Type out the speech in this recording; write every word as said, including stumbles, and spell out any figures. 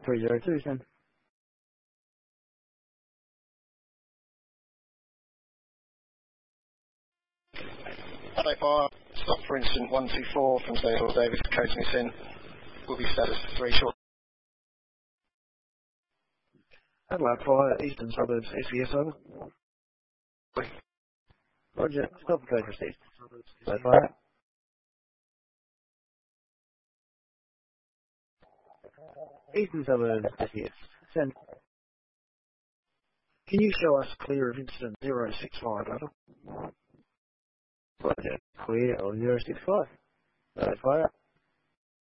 three zero two, send. Adelaide Fire, stop for incident one two four from Samuel Davis, code me sin. Will be status three short. Adelaide Fire, Eastern Suburbs, S V S over. Roger, stop code received. Adelaide Fire. Eastern Suburbs, S V S. Send. Can you show us clear of incident zero six five, over? Roger, clear of zero six five. Adelaide Fire.